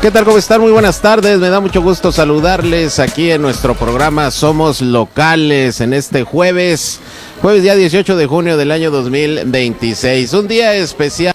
¿Qué tal? ¿Cómo están? Muy buenas tardes. Me da mucho gusto saludarles aquí en nuestro programa Somos Locales en este jueves día 18 de junio del año 2026. Un día especial.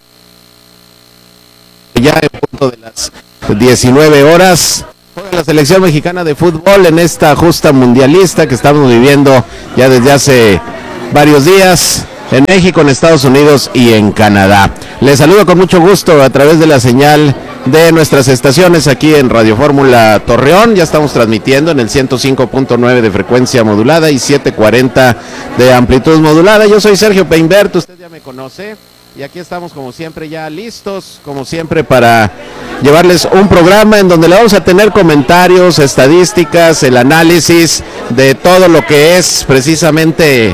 Ya en punto de las 19 horas. Juega la selección mexicana de fútbol en esta justa mundialista que estamos viviendo ya desde hace varios días en México, en Estados Unidos y en Canadá. Les saludo con mucho gusto a través de la señal de nuestras estaciones aquí en Radio Fórmula Torreón. Ya estamos transmitiendo en el 105.9 de frecuencia modulada y 740 de amplitud modulada. Yo soy Sergio Peinbert, usted ya me conoce. Y aquí estamos como siempre ya listos, como siempre, para llevarles un programa en donde le vamos a tener comentarios, estadísticas, el análisis de todo lo que es precisamente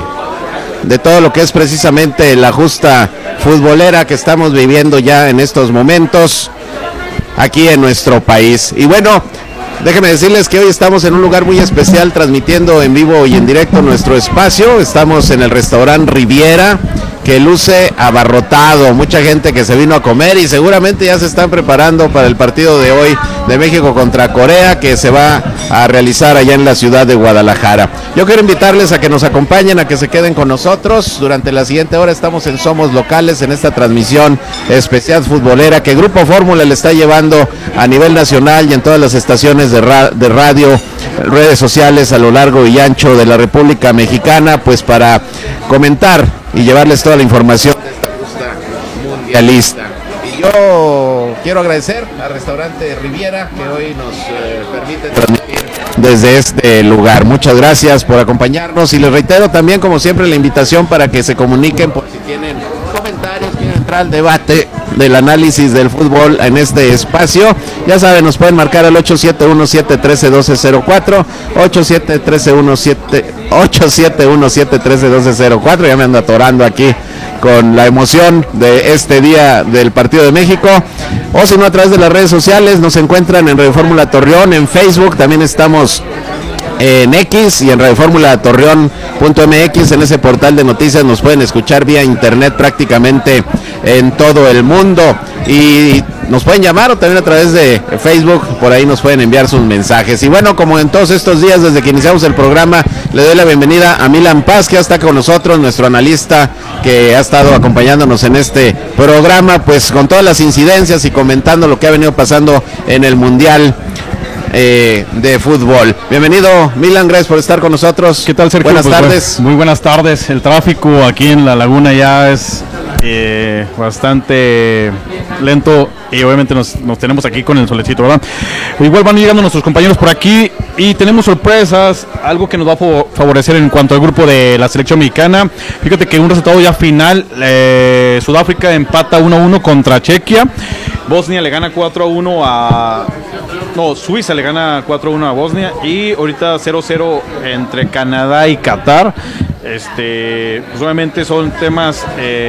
la justa futbolera que estamos viviendo ya en estos momentos aquí en nuestro país. Y bueno, déjenme decirles que hoy estamos en un lugar muy especial transmitiendo en vivo y en directo nuestro espacio. Estamos en el restaurante Riviera, que luce abarrotado, mucha gente que se vino a comer y seguramente ya se están preparando para el partido de hoy de México contra Corea, que se va a realizar allá en la ciudad de Guadalajara. Yo quiero invitarles a que nos acompañen, a que se queden con nosotros. Durante la siguiente hora estamos en Somos Locales, en esta transmisión especial futbolera que Grupo Fórmula le está llevando a nivel nacional y en todas las estaciones de radio, redes sociales a lo largo y ancho de la República Mexicana, pues para comentar y llevarles toda la información de esta justa mundialista. Y yo quiero agradecer al restaurante Riviera que hoy nos permite transmitir desde este lugar. Muchas gracias por acompañarnos y les reitero también, como siempre, la invitación para que se comuniquen por si tienen comentarios, quieren entrar al debate del análisis del fútbol en este espacio. Ya saben, nos pueden marcar al 8717131204, 8717131204. Ya me ando atorando aquí con la emoción de este día del partido de México. O si no, a través de las redes sociales nos encuentran en Radio Fórmula Torreón, en Facebook, también estamos en X y en radioformulatorreón.mx. En ese portal de noticias nos pueden escuchar vía internet prácticamente en todo el mundo y nos pueden llamar o también a través de Facebook, por ahí nos pueden enviar sus mensajes. Y bueno, como en todos estos días desde que iniciamos el programa, le doy la bienvenida a Milan Paz, que ya está con nosotros, nuestro analista que ha estado acompañándonos en este programa, pues con todas las incidencias y comentando lo que ha venido pasando en el Mundial de fútbol. Bienvenido, Milan, gracias por estar con nosotros. ¿Qué tal, Sergio? Buenas tardes. Muy buenas tardes. El tráfico aquí en la laguna ya es bastante lento y obviamente nos tenemos aquí con el solecito, ¿verdad? Igual van llegando nuestros compañeros por aquí y tenemos sorpresas, algo que nos va a favorecer en cuanto al grupo de la selección mexicana. Fíjate que un resultado ya final, Sudáfrica empata 1-1 contra Chequia, Bosnia le gana 4-1 Suiza le gana 4-1 a Bosnia y ahorita 0-0 entre Canadá y Qatar. Pues obviamente son temas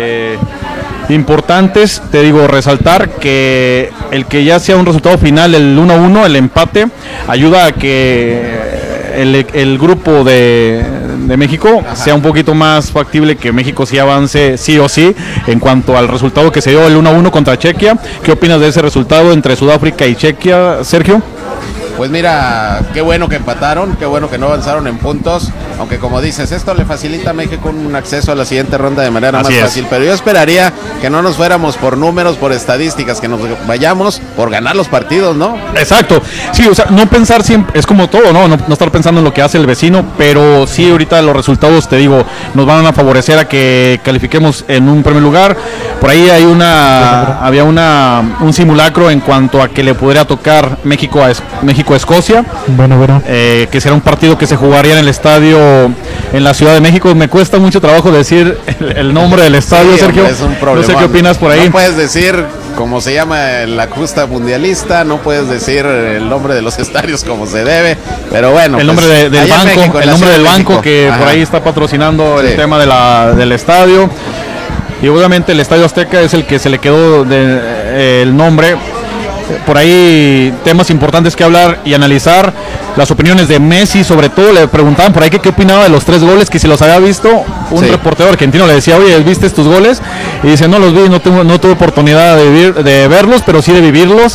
importantes. Te digo, resaltar que el que ya sea un resultado final, el 1-1, el empate, ayuda a que el grupo de México sea un poquito más factible, que México sí avance sí o sí en cuanto al resultado que se dio el 1-1 contra Chequia. ¿Qué opinas de ese resultado entre Sudáfrica y Chequia, Sergio? Pues mira, qué bueno que empataron, qué bueno que no avanzaron en puntos, aunque como dices, esto le facilita a México un acceso a la siguiente ronda de manera más fácil, pero yo esperaría que no nos fuéramos por números, por estadísticas, que nos vayamos por ganar los partidos, ¿no? Exacto, sí, o sea, no pensar siempre, es como todo, ¿no? No estar pensando en lo que hace el vecino, pero sí, ahorita los resultados, te digo, nos van a favorecer a que califiquemos en un primer lugar. Por ahí había un simulacro en cuanto a que le podría tocar México-Escocia, que será un partido que se jugaría en el estadio en la Ciudad de México. Me cuesta mucho trabajo decir el nombre del estadio, sí, Sergio. Es un problema. No sé qué opinas por ahí. No puedes decir cómo se llama la justa mundialista, no puedes decir el nombre de los estadios como se debe, pero bueno. El nombre del banco, México, el nombre del banco que por ahí está patrocinando el tema del estadio. Y obviamente el Estadio Azteca es el que se le quedó el nombre. Por ahí temas importantes que hablar y analizar. Las opiniones de Messi, sobre todo, le preguntaban por ahí qué opinaba de los 3 goles, que si los había visto. Un reportero argentino le decía, oye, ¿viste tus goles? Y dice, no los vi, no tuve oportunidad de verlos, pero sí de vivirlos.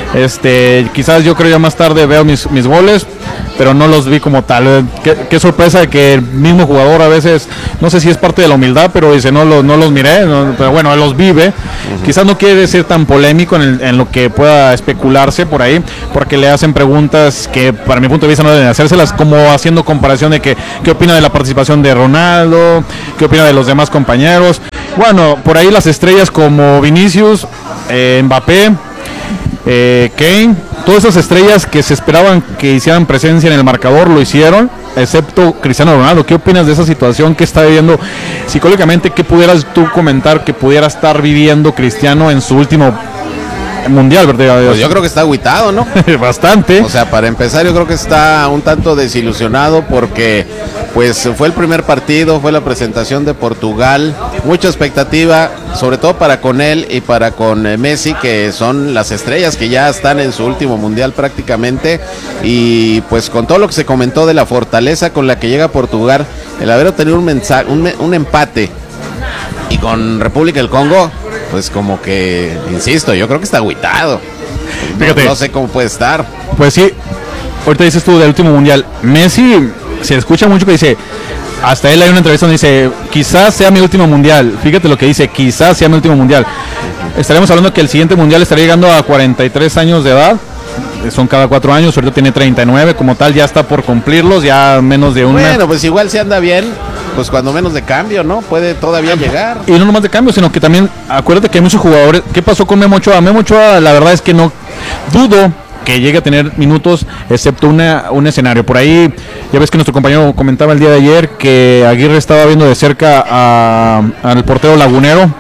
Quizás yo creo ya más tarde veo mis goles, pero no los vi como tal. Qué sorpresa de que el mismo jugador a veces, no sé si es parte de la humildad, pero dice, no los miré, pero bueno, él los vive. Quizás no quiere ser tan polémico en lo que pueda especularse por ahí, porque le hacen preguntas que para mi punto de vista no deben hacérselas, como haciendo comparación de qué opina de la participación de Ronaldo, qué opina de los demás compañeros. Bueno, por ahí las estrellas como Vinicius, Mbappé, Kane, todas esas estrellas que se esperaban que hicieran presencia en el marcador lo hicieron, excepto Cristiano Ronaldo. ¿Qué opinas de esa situación que está viviendo psicológicamente? ¿Qué pudieras tú comentar que pudiera estar viviendo Cristiano en su último mundial, verdad? Pues yo creo que está agüitado, ¿no? Bastante. O sea, para empezar, yo creo que está un tanto desilusionado porque pues fue el primer partido, fue la presentación de Portugal, mucha expectativa, sobre todo para con él y para con Messi, que son las estrellas que ya están en su último mundial prácticamente, y pues con todo lo que se comentó de la fortaleza con la que llega Portugal, el haber obtenido un empate y con República del Congo, pues como que, insisto, yo creo que está agüitado. No sé cómo puede estar. Pues sí, ahorita dices tú del último mundial. Messi, se escucha mucho que dice, hasta él hay una entrevista donde dice, quizás sea mi último mundial. Fíjate lo que dice, quizás sea mi último mundial. Estaremos hablando que el siguiente mundial estaría llegando a 43 años de edad. Son cada 4 años, ahorita tiene 39, como tal ya está por cumplirlos, ya menos de un mes. Bueno, pues igual si anda bien, pues cuando menos de cambio, ¿no? Puede todavía llegar. Y no nomás de cambio, sino que también, acuérdate que hay muchos jugadores. ¿Qué pasó con Memo Ochoa? Memo Ochoa, la verdad es que no dudo que llegue a tener minutos, excepto un escenario. Por ahí, ya ves que nuestro compañero comentaba el día de ayer que Aguirre estaba viendo de cerca al portero lagunero,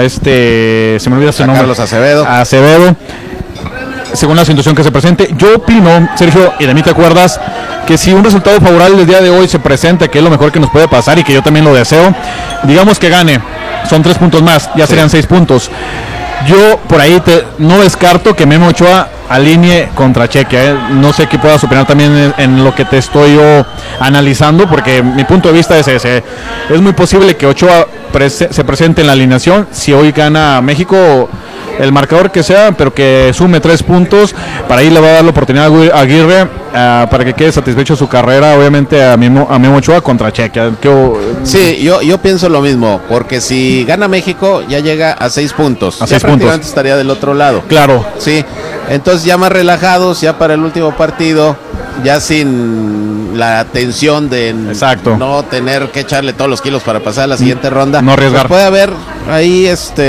se me olvida su nombre. Carlos Acevedo. Acevedo. Según la situación que se presente, yo opino, Sergio, y de mí te acuerdas, que si un resultado favorable el día de hoy se presenta, que es lo mejor que nos puede pasar y que yo también lo deseo, digamos que gane, son 3 puntos más, ya serían 6 puntos. Yo por ahí no descarto que Memo Ochoa alinee contra Chequia, no sé qué puedas opinar también en lo que te estoy yo analizando, porque mi punto de vista es ese. Es muy posible que Ochoa se presente en la alineación si hoy gana México, el marcador que sea, pero que sume 3 puntos. Para ahí le va a dar la oportunidad a Aguirre para que quede satisfecho su carrera, obviamente a Memo Ochoa contra Chequia. Sí, yo pienso lo mismo, porque si gana México ya llega a 6 puntos. A 6 puntos. Estaría del otro lado. Claro. Sí, entonces ya más relajados, ya para el último partido, ya sin la tensión de Exacto. no tener que echarle todos los kilos para pasar a la siguiente ronda. No arriesgar. Pues puede haber ahí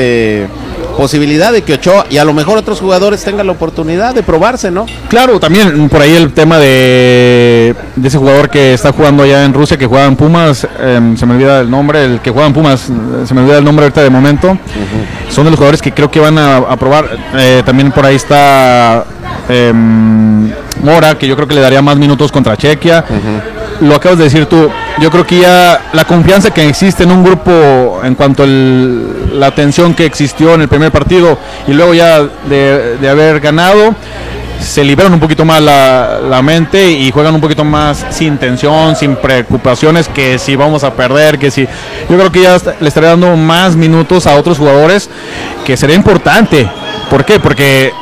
posibilidad de que Ochoa y a lo mejor otros jugadores tengan la oportunidad de probarse, ¿no? Claro, también por ahí el tema de ese jugador que está jugando allá en Rusia, que juega en Pumas, se me olvida el nombre, el que juega en Pumas, se me olvida el nombre ahorita de momento. Son de los jugadores que creo que van a probar. También por ahí está Mora, que yo creo que le daría más minutos contra Chequia. Lo acabas de decir tú, yo creo que ya la confianza que existe en un grupo en cuanto a la tensión que existió en el primer partido y luego ya de haber ganado, se liberan un poquito más la mente y juegan un poquito más sin tensión, sin preocupaciones, que si vamos a perder, que si... Yo creo que ya le estaría dando más minutos a otros jugadores, que sería importante. ¿Por qué? Porque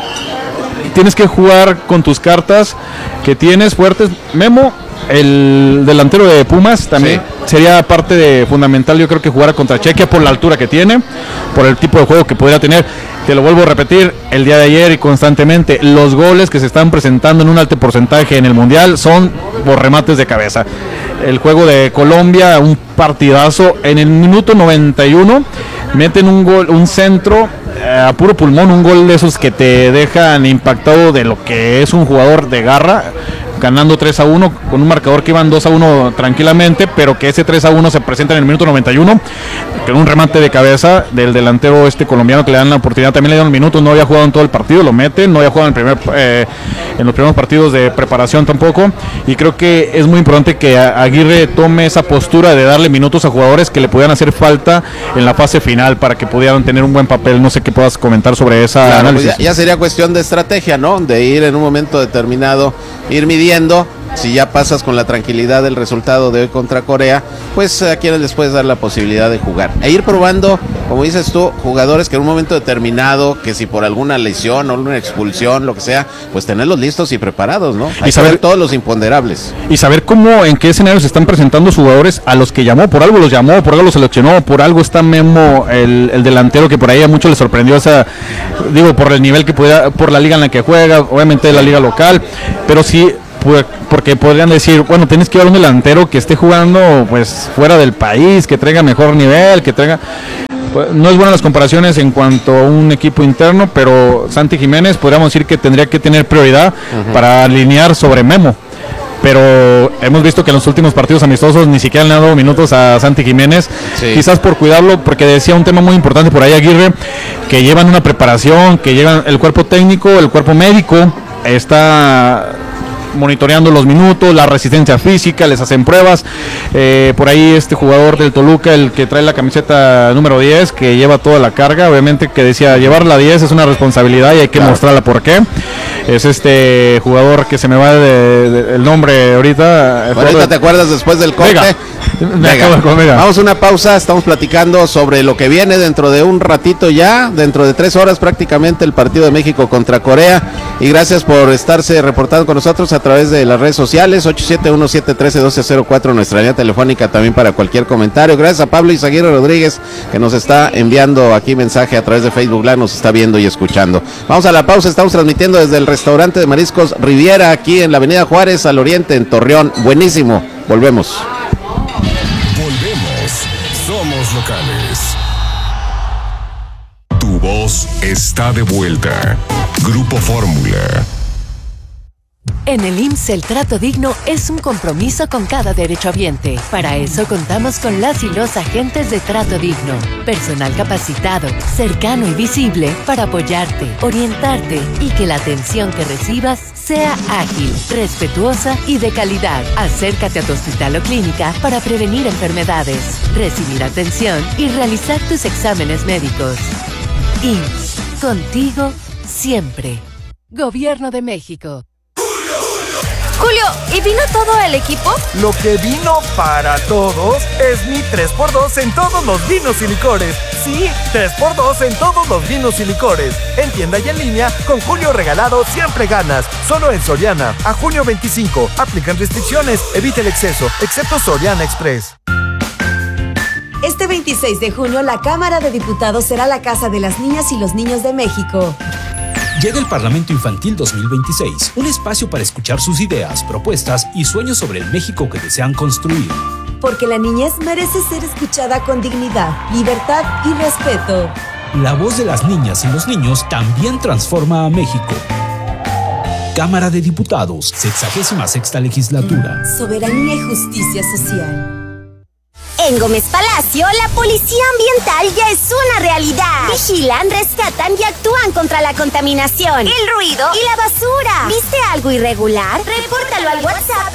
tienes que jugar con tus cartas que tienes fuertes. Memo, el delantero de Pumas, también sería parte fundamental, yo creo, que jugara contra Chequia por la altura que tiene, por el tipo de juego que podría tener. Te lo vuelvo a repetir, el día de ayer y constantemente, los goles que se están presentando en un alto porcentaje en el Mundial son por remates de cabeza. El juego de Colombia, un partidazo, en el minuto 91 meten un gol, un centro a puro pulmón, un gol de esos que te dejan impactado de lo que es un jugador de garra, ganando 3-1 con un marcador que iban 2-1 tranquilamente, pero que ese 3-1 se presenta en el minuto 91 con un remate de cabeza del delantero colombiano, que le dan la oportunidad. También le dieron minutos, no había jugado en todo el partido, lo meten, no había jugado en los primeros partidos de preparación tampoco, y creo que es muy importante que Aguirre tome esa postura de darle minutos a jugadores que le pudieran hacer falta en la fase final para que pudieran tener un buen papel. No sé qué puedas comentar sobre esa análisis. Pues ya sería cuestión de estrategia, ¿no? De ir en un momento determinado, ir midiendo si ya pasas con la tranquilidad del resultado de hoy contra Corea, pues a quienes les puedes dar la posibilidad de jugar. E ir probando, como dices tú, jugadores que en un momento determinado, que si por alguna lesión o una expulsión, lo que sea, pues tenerlos listos y preparados, ¿no? Hay que saber todos los imponderables. Y saber cómo, en qué escenarios se están presentando los jugadores a los que llamó, por algo los llamó, por algo los seleccionó, por algo está Memo, el delantero, que por ahí a muchos les sorprendió por el nivel que pueda, por la liga en la que juega, obviamente la liga local, pero sí, porque podrían decir, bueno, tienes que llevar un delantero que esté jugando pues fuera del país, que traiga mejor nivel, que traiga... Pues, no es buenas las comparaciones en cuanto a un equipo interno, pero Santi Jiménez podríamos decir que tendría que tener prioridad para alinear sobre Memo. Pero hemos visto que en los últimos partidos amistosos ni siquiera le han dado minutos a Santi Jiménez, quizás por cuidarlo, porque decía un tema muy importante por ahí Aguirre, que llevan una preparación, que llevan el cuerpo técnico, el cuerpo médico, está monitoreando los minutos, la resistencia física, les hacen pruebas. Por ahí este jugador del Toluca, el que trae la camiseta número 10, que lleva toda la carga, obviamente que decía, llevar la 10 es una responsabilidad y hay que mostrarla por qué. Es este jugador que se me va el nombre ahorita. Ahorita te acuerdas después del corte. Venga. Vamos a una pausa, estamos platicando sobre lo que viene dentro de un ratito ya, dentro de 3 horas prácticamente, el partido de México contra Corea. Y gracias por estarse reportando con nosotros a través de las redes sociales, 871-713-1204, nuestra línea telefónica también para cualquier comentario. Gracias a Pablo Izaguirre Rodríguez, que nos está enviando aquí mensaje a través de Facebook Live, nos está viendo y escuchando. Vamos a la pausa, estamos transmitiendo desde el restaurante de mariscos Riviera, aquí en la avenida Juárez, al oriente, en Torreón. Buenísimo, volvemos. Somos locales. Tu voz está de vuelta. Grupo Fórmula. En el IMSS el trato digno es un compromiso con cada derechohabiente. Para eso contamos con las y los agentes de trato digno. Personal capacitado, cercano y visible para apoyarte, orientarte y que la atención que recibas sea ágil, respetuosa y de calidad. Acércate a tu hospital o clínica para prevenir enfermedades, recibir atención y realizar tus exámenes médicos. IMSS, contigo siempre. Gobierno de México. Julio, ¿y vino todo el equipo? Lo que vino para todos es mi 3x2 en todos los vinos y licores. Sí, 3x2 en todos los vinos y licores. En tienda y en línea, con Julio regalado siempre ganas. Solo en Soriana. A junio 25. Aplican restricciones. Evita el exceso, excepto Soriana Express. Este 26 de junio, la Cámara de Diputados será la casa de las niñas y los niños de México. Llega el Parlamento Infantil 2026, un espacio para escuchar sus ideas, propuestas y sueños sobre el México que desean construir. Porque la niñez merece ser escuchada con dignidad, libertad y respeto. La voz de las niñas y los niños también transforma a México. Cámara de Diputados, 66ª Legislatura. Soberanía y justicia social. En Gómez Palacio, la policía ambiental ya es una realidad. Vigilan, rescatan y actúan contra la contaminación, el ruido y la basura. ¿Viste algo irregular? Repórtalo al WhatsApp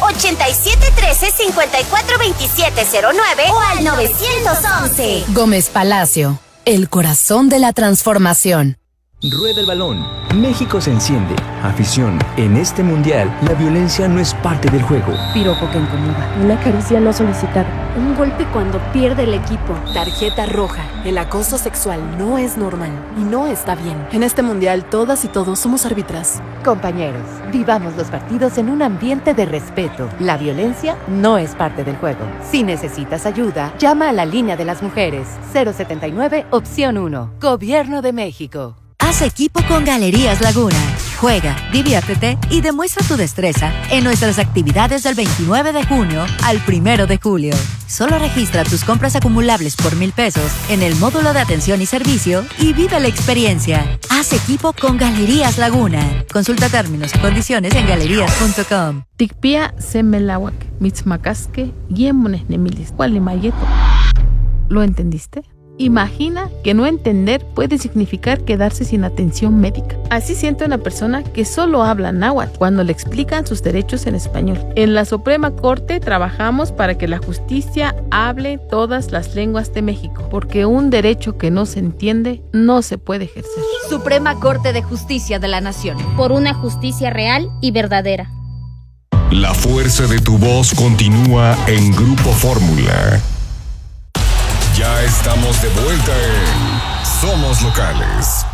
8713-542709 o al 911. Gómez Palacio, el corazón de la transformación. Rueda el balón. México se enciende. Afición. En este mundial, la violencia no es parte del juego. Piropo que incomoda. Una caricia no solicitada. Un golpe cuando pierde el equipo. Tarjeta roja. El acoso sexual no es normal y no está bien. En este mundial, todas y todos somos árbitras. Compañeros, vivamos los partidos en un ambiente de respeto. La violencia no es parte del juego. Si necesitas ayuda, llama a la línea de las mujeres. 079, opción 1. Gobierno de México. Haz equipo con Galerías Laguna. Juega, diviértete y demuestra tu destreza en nuestras actividades del 29 de junio al 1 de julio. Solo registra tus compras acumulables por 1,000 pesos en el módulo de atención y servicio y vive la experiencia. Haz equipo con Galerías Laguna. Consulta términos y condiciones en galerías.com. Tikpia semelawak, mitzmacasque, yemones nemilis, cualimayeto. ¿Lo entendiste? Imagina que no entender puede significar quedarse sin atención médica. Así siente una persona que solo habla náhuatl cuando le explican sus derechos en español. En la Suprema Corte trabajamos para que la justicia hable todas las lenguas de México, porque un derecho que no se entiende no se puede ejercer. Suprema Corte de Justicia de la Nación. Por una justicia real y verdadera. La fuerza de tu voz continúa en Grupo Fórmula. Ya estamos de vuelta en Somos Locales.